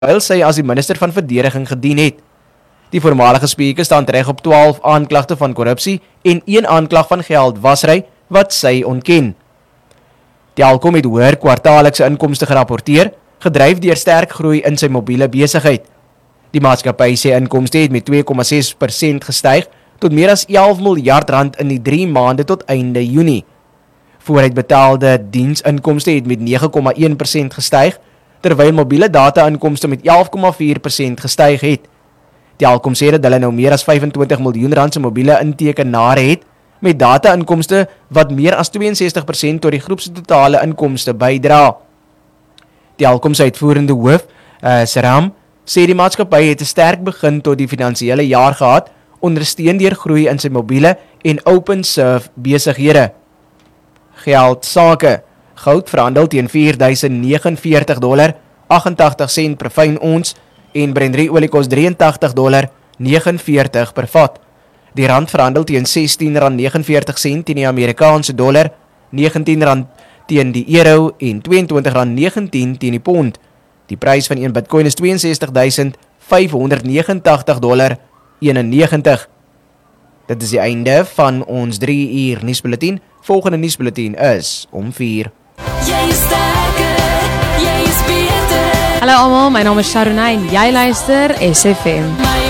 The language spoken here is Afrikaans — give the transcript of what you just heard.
terwyl sy as die minister van verdediging gedien het. Die voormalige spreker staan reg op 12 aanklagte van korrupsie en 1 aanklag van geldwasery wat sy ontken. Telkom het hoër kwartaallikse inkomste gerapporteer, gedryf deur sterk groei in sy mobiele besigheid. Die maatskappy sê inkomste het met 2,6% gestyg tot meer as 11 miljard rand in die 3 maande tot einde Junie. Vooruitbetaalde diensinkomste het met 9,1% gestyg, terwyl mobiele data-inkomste met 11,4% gestyg het. Telkom sê dat hulle nou meer as 25 miljoen rand se mobiele intekenare het, met data-inkomste wat meer as 62% tot die groep se totale inkomste bydra. Telkom se uitvoerende hoof, Saram, sê die maatskappy het 'n sterk begin tot die finansiële jaar gehad, ondersteun deur groei in sy mobiele en open serve besighede. Geld sake. Goud verhandel teen $4,049, 88 sent per fyn ons en Brent-olie kos $83,49 per vat. Die rand verhandel teen R16,49 teen die Amerikaanse dollar, R19 teen die euro en R22,19 teen die pond. Die prys van 1 Bitcoin is $62,589,91. Dit is die einde van ons 3 uur nuusbulletin. Volgende nuusbulletin is om 4. Jy is sterker, jy is beter. Hallo almal, my naam is Sharonay en jy luister SFM.